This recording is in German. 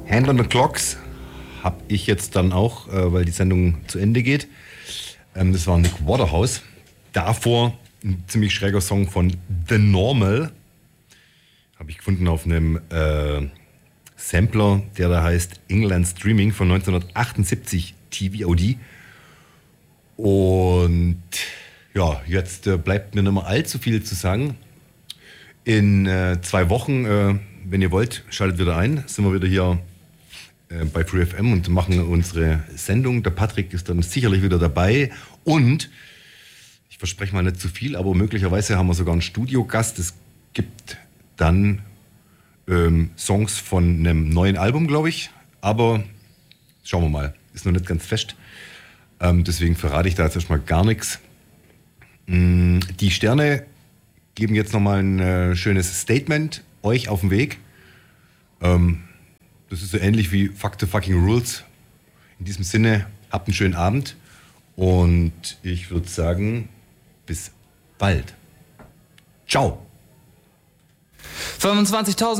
Hand on the Clocks habe ich jetzt dann auch, weil die Sendung zu Ende geht. Das war Nick Waterhouse. Davor ein ziemlich schräger Song von The Normal. Habe ich gefunden auf einem Sampler, der da heißt England Streaming von 1978 TVOD. Und ja, jetzt bleibt mir nicht mehr allzu viel zu sagen. In 2 Wochen, wenn ihr wollt, schaltet wieder ein. Sind wir wieder hier bei FreeFM und machen unsere Sendung. Der Patrick ist dann sicherlich wieder dabei. Und ich verspreche mal nicht zu viel, aber möglicherweise haben wir sogar einen Studiogast. Es gibt dann Songs von einem neuen Album, glaube ich. Aber schauen wir mal. Ist noch nicht ganz fest. Deswegen verrate ich da jetzt erstmal gar nichts. Die Sterne geben jetzt nochmal ein schönes Statement euch auf den Weg. Das ist so ähnlich wie Fuck the fucking Rules. In diesem Sinne, habt einen schönen Abend und ich würde sagen, bis bald. Ciao. 25.000